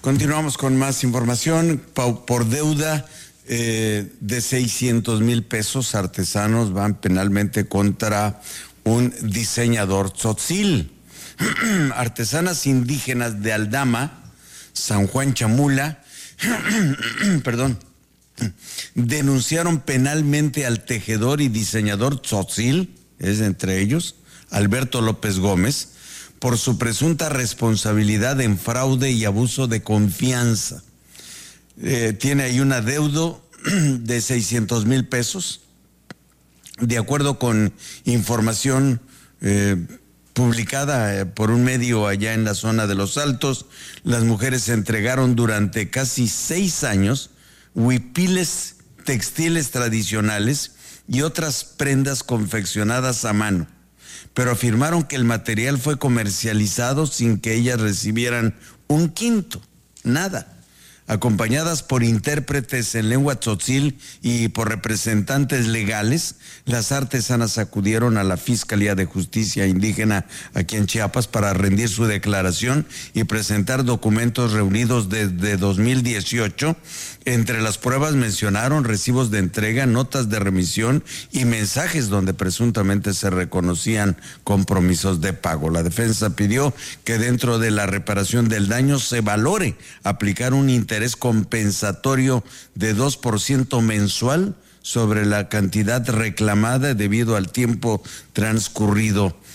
Continuamos con más información. Por deuda de 600,000 pesos, artesanos van penalmente contra un diseñador tzotzil. Artesanas indígenas de Aldama, San Juan Chamula, perdón, denunciaron penalmente al tejedor y diseñador tzotzil, es entre ellos, Alberto López Gómez, por su presunta responsabilidad en fraude y abuso de confianza. Tiene ahí un adeudo de 600,000 pesos. De acuerdo con información publicada por un medio allá en la zona de Los Altos, las mujeres entregaron durante casi 6 años huipiles textiles tradicionales y otras prendas confeccionadas a mano, pero afirmaron que el material fue comercializado sin que ellas recibieran un quinto, nada. Acompañadas por intérpretes en lengua tzotzil y por representantes legales, las artesanas acudieron a la Fiscalía de Justicia Indígena aquí en Chiapas para rendir su declaración y presentar documentos reunidos desde 2018. Entre las pruebas mencionaron recibos de entrega, notas de remisión y mensajes donde presuntamente se reconocían compromisos de pago. La defensa pidió que dentro de la reparación del daño se valore aplicar un interés compensatorio de 2% mensual sobre la cantidad reclamada debido al tiempo transcurrido